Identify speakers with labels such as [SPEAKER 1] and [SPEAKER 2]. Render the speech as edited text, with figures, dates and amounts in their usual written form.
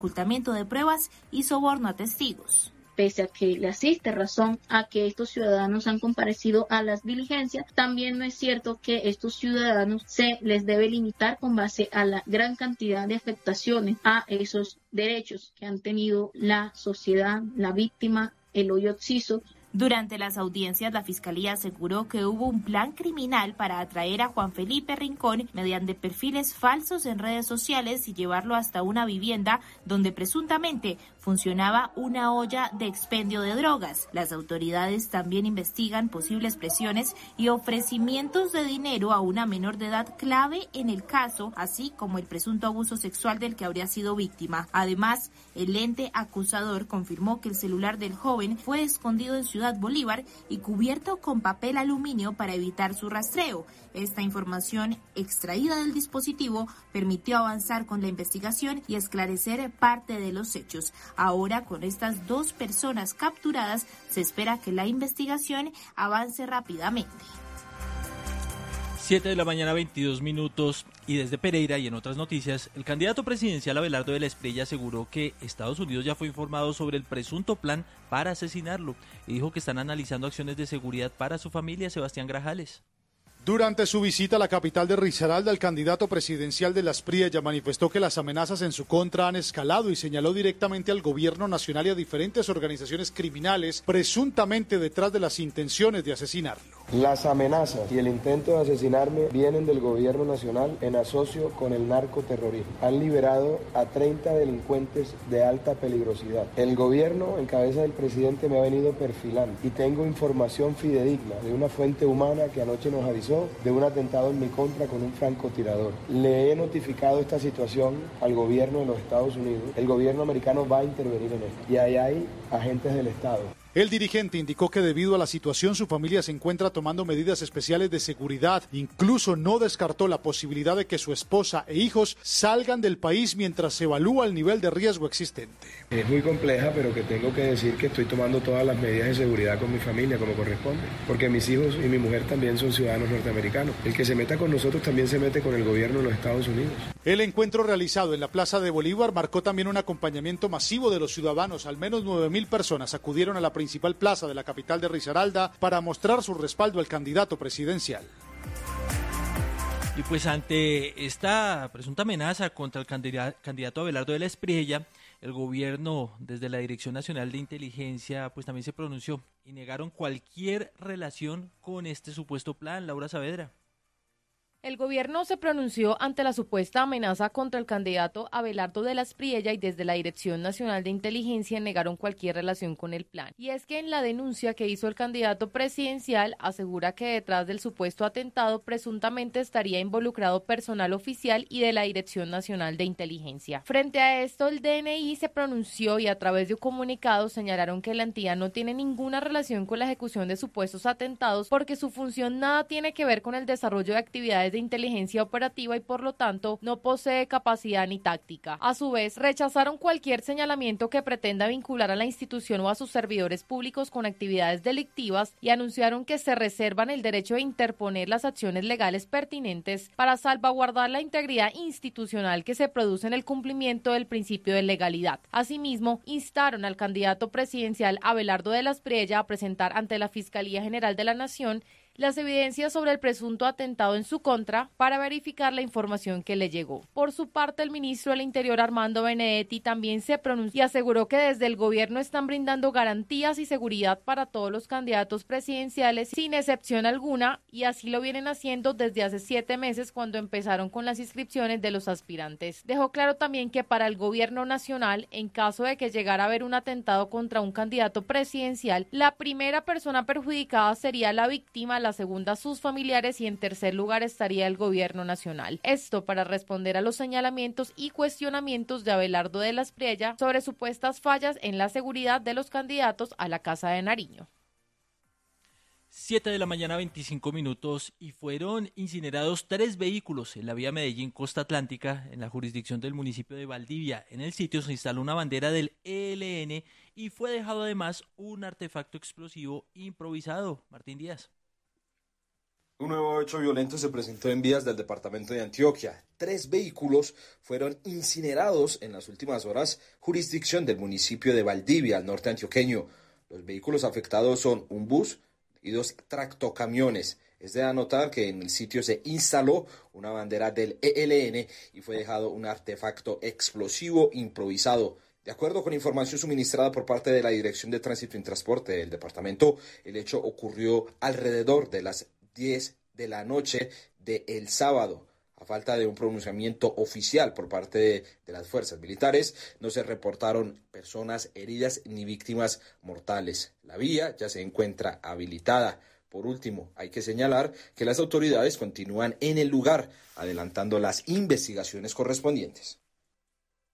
[SPEAKER 1] ocultamiento de pruebas y soborno a testigos.
[SPEAKER 2] Pese a que le asiste razón a que estos ciudadanos han comparecido a las diligencias, también no es cierto que estos ciudadanos se les debe limitar con base a la gran cantidad de afectaciones a esos derechos que han tenido la sociedad, la víctima, el hoyo occiso.
[SPEAKER 1] Durante las audiencias, la Fiscalía aseguró que hubo un plan criminal para atraer a Juan Felipe Rincón mediante perfiles falsos en redes sociales y llevarlo hasta una vivienda donde presuntamente funcionaba una olla de expendio de drogas. Las autoridades también investigan posibles presiones y ofrecimientos de dinero a una menor de edad clave en el caso, así como el presunto abuso sexual del que habría sido víctima. Además, el ente acusador confirmó que el celular del joven fue escondido en Ciudad Bolívar y cubierto con papel aluminio para evitar su rastreo. Esta información extraída del dispositivo permitió avanzar con la investigación y esclarecer parte de los hechos. Ahora, con estas dos personas capturadas, se espera que la investigación avance rápidamente.
[SPEAKER 3] 7 de la mañana, 22 minutos, y desde Pereira y en otras noticias, el candidato presidencial Abelardo de la Espriella aseguró que Estados Unidos ya fue informado sobre el presunto plan para asesinarlo y dijo que están analizando acciones de seguridad para su familia. Sebastián Grajales.
[SPEAKER 4] Durante su visita a la capital de Risaralda, el candidato presidencial de la Espriella manifestó que las amenazas en su contra han escalado y señaló directamente al gobierno nacional y a diferentes organizaciones criminales presuntamente detrás de las intenciones de asesinarlo.
[SPEAKER 5] Las amenazas y el intento de asesinarme vienen del gobierno nacional en asocio con el narcoterrorismo. Han liberado a 30 delincuentes de alta peligrosidad. El gobierno, en cabeza del presidente, me ha venido perfilando y tengo información fidedigna de una fuente humana que anoche nos avisó de un atentado en mi contra con un francotirador. Le he notificado esta situación al gobierno de los Estados Unidos. El gobierno americano va a intervenir en esto y ahí hay agentes del Estado.
[SPEAKER 4] El dirigente indicó que debido a la situación su familia se encuentra tomando medidas especiales de seguridad. Incluso no descartó la posibilidad de que su esposa e hijos salgan del país mientras se evalúa el nivel de riesgo existente.
[SPEAKER 5] Es muy compleja, pero que tengo que decir que estoy tomando todas las medidas de seguridad con mi familia como corresponde, porque mis hijos y mi mujer también son ciudadanos norteamericanos. El que se meta con nosotros también se mete con el gobierno de los Estados Unidos.
[SPEAKER 4] El encuentro realizado en la Plaza de Bolívar marcó también un acompañamiento masivo de los ciudadanos. Al menos 9.000 personas acudieron a la principal plaza de la capital de Risaralda para mostrar su respaldo al candidato presidencial.
[SPEAKER 3] Y pues ante esta presunta amenaza contra el candidato Abelardo de la Espriella, el gobierno desde la Dirección Nacional de Inteligencia pues también se pronunció y negaron cualquier relación con este supuesto plan. Laura Saavedra.
[SPEAKER 6] El gobierno se pronunció ante la supuesta amenaza contra el candidato Abelardo de la Espriella y desde la Dirección Nacional de Inteligencia negaron cualquier relación con el plan. Y es que en la denuncia que hizo el candidato presidencial asegura que detrás del supuesto atentado presuntamente estaría involucrado personal oficial y de la Dirección Nacional de Inteligencia. Frente a esto, el DNI se pronunció y a través de un comunicado señalaron que la entidad no tiene ninguna relación con la ejecución de supuestos atentados porque su función nada tiene que ver con el desarrollo de actividades de inteligencia operativa y por lo tanto no posee capacidad ni táctica. A su vez, rechazaron cualquier señalamiento que pretenda vincular a la institución o a sus servidores públicos con actividades delictivas y anunciaron que se reservan el derecho de interponer las acciones legales pertinentes para salvaguardar la integridad institucional que se produce en el cumplimiento del principio de legalidad. Asimismo, instaron al candidato presidencial Abelardo de la Espriella a presentar ante la Fiscalía General de la Nación las evidencias sobre el presunto atentado en su contra para verificar la información que le llegó. Por su parte, el ministro del Interior, Armando Benedetti, también se pronunció y aseguró que desde el gobierno están brindando garantías y seguridad para todos los candidatos presidenciales sin excepción alguna y así lo vienen haciendo desde hace 7 meses cuando empezaron con las inscripciones de los aspirantes. Dejó claro también que para el gobierno nacional, en caso de que llegara a haber un atentado contra un candidato presidencial, la primera persona perjudicada sería la víctima, la segunda sus familiares y en tercer lugar estaría el gobierno nacional. Esto para responder a los señalamientos y cuestionamientos de Abelardo de la Espriella sobre supuestas fallas en la seguridad de los candidatos a la Casa de Nariño.
[SPEAKER 3] 7 de la mañana, 25 minutos, y fueron incinerados 3 vehículos en la vía Medellín-Costa Atlántica, en la jurisdicción del municipio de Valdivia. En el sitio se instaló una bandera del ELN y fue dejado además un artefacto explosivo improvisado. Martín Díaz.
[SPEAKER 7] Un nuevo hecho violento se presentó en vías del departamento de Antioquia. 3 vehículos fueron incinerados en las últimas horas, jurisdicción del municipio de Valdivia, al norte antioqueño. Los vehículos afectados son un bus y 2 tractocamiones. Es de anotar que en el sitio se instaló una bandera del ELN y fue dejado un artefacto explosivo improvisado. De acuerdo con información suministrada por parte de la Dirección de Tránsito y Transporte del departamento, el hecho ocurrió alrededor de las 10 de la noche del sábado. A falta de un pronunciamiento oficial por parte de las fuerzas militares, no se reportaron personas heridas ni víctimas mortales. La vía ya se encuentra habilitada. Por último, hay que señalar que las autoridades continúan en el lugar, adelantando las investigaciones correspondientes.